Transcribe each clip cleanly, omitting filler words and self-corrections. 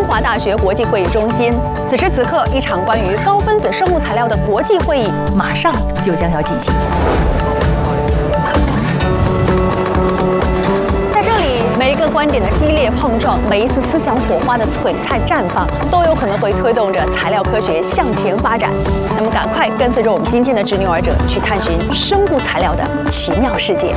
华大学国际会议中心。此时此刻，一场关于高分子生物材料的国际会议马上就将要进行。在这里，每一个观点的激烈碰撞，每一次思想火花的璀璨绽放，都有可能会推动着材料科学向前发展。那么，赶快跟随着我们今天的执牛耳者去探寻生物材料的奇妙世界。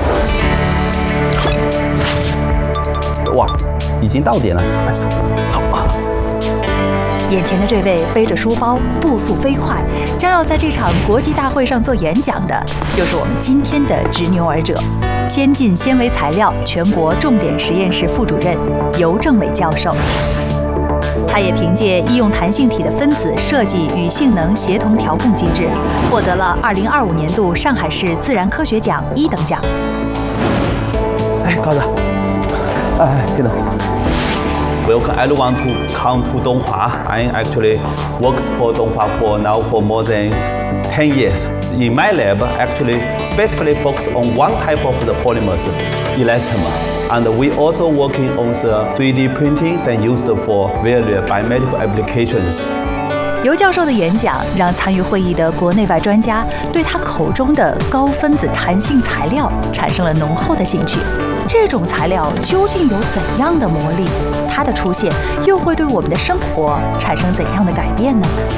哇，已经到点了，但是好啊！ 眼前的这位背着书包、步速飞快，将要在这场国际大会上做演讲的，就是我们今天的执牛耳者——先进纤维材料全国重点实验室副主任尤正伟教授。他也凭借医用弹性体的分子设计与性能协同调控机制，获得了2025年度上海市自然科学奖1等奖。 哎，高子，哎，别动。Welcome everyone to come to Donghua. I actually works for Donghua for more than 10 years. In my lab, actually specifically focus on one type of the polymers, elastomer. And we also working on the 3D printing and used for various biomedical applications. 尤教授的演讲让参与会议的国内外专家对他口中的高分子弹性材料产生了浓厚的兴趣。这种材料究竟有怎样的魔力？它的出现又会对我们的生活产生怎样的改变呢？